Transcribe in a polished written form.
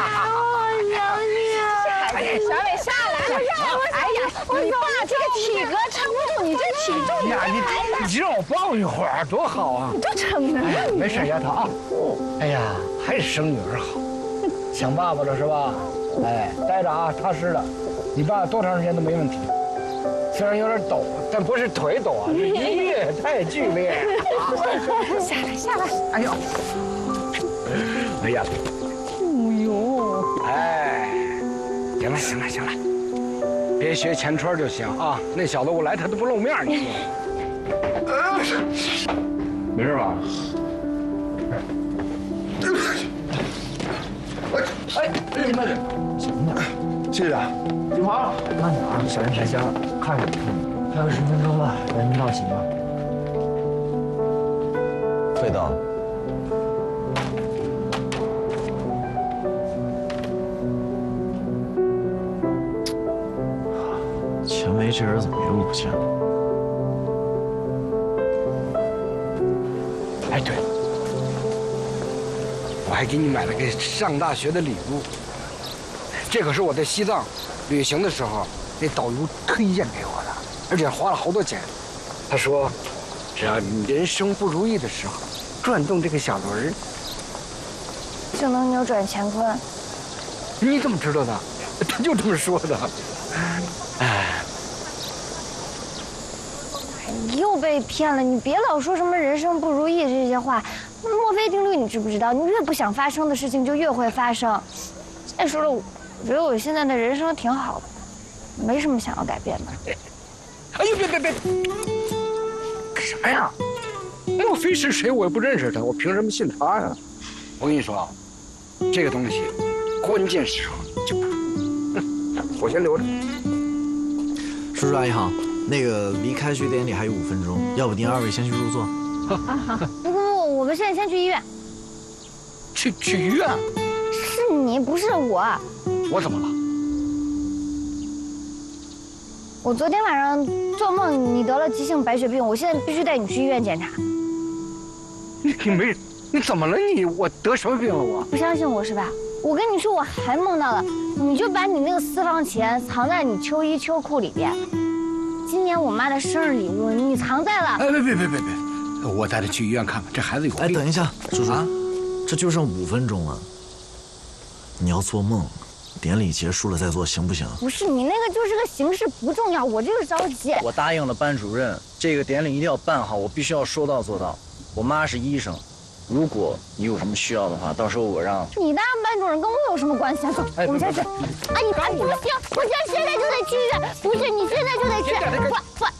哎呀，小伟下来了！哎呀，你爸这个体格撑不住你这体重。 呀，你让我抱一会儿多好啊！ 你就撑着。 没事，丫头啊。哎呀，还是生女儿好。想爸爸了是吧？哎，待着啊，踏实的。你爸多长时间都没问题。虽然有点抖，但不是腿抖啊，是音乐太剧烈。 下来。 哎呦，哎呀， 哎呦， 哎，行了，别学钱川就行啊。那小子我来他都不露面，你说。没事吧？哎，慢点，行了，谢谢啊。金华，慢点啊，小人抬箱，看着你。还有10分钟了，咱们到齐吗？ 费到。钱梅这人怎么又不见了？ 哎，对了，我还给你买了个上大学的礼物。这可是我在西藏旅行的时候，那导游推荐给我的，而且花了好多钱。他说，只要你人生不如意的时候，转动这个小轮儿， 就能扭转乾坤。 你怎么知道的？他就这么说的。哎， 又被骗了！你别老说什么人生不如意这些话。墨菲定律你知不知道？你越不想发生的事情就越会发生。再说了，我觉得我现在的人生挺好的，没什么想要改变的。 哎呦，别！干啥呀？莫非是谁？我也不认识他，我凭什么信他呀？我跟你说啊，这个东西，关键时候就，我先留着。 叔叔阿姨好，那个离开学典礼还有5分钟，要不您2位先去入座？ 好，不，我们现在先去医院。 去医院？ 是你，不是我。 我怎么了？ 我昨天晚上做梦，你得了急性白血病，我现在必须带你去医院检查。 你怎么了你？我得什么病了我？ 不相信我是吧？我跟你说，我还梦到了，你就把你那个私房钱藏在你秋衣秋裤里边。今年我妈的生日礼物，你藏在了。 哎，别，我带他去医院看看，这孩子有病。 哎，等一下，叔叔，这就剩5分钟了，你要做梦。典礼结束了再做行不行？ 不是，你那个就是个形式不重要，我就是着急。 我答应了班主任，这个典礼一定要办好，我必须要说到做到。我妈是医生，如果你有什么需要的话，到时候我让你当班主任跟我有什么关系啊？走，我们先去。哎，你不行，现在就得去医院。不是，你现在就得去。快！